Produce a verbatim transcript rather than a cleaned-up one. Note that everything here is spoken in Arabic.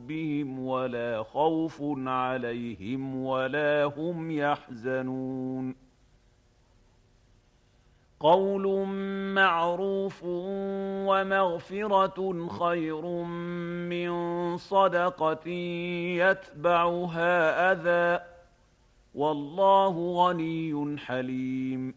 ربهم ولا خوف عليهم ولا هم يحزنون قول معروف ومغفرة خير من صدقة يتبعها أذى والله غني حليم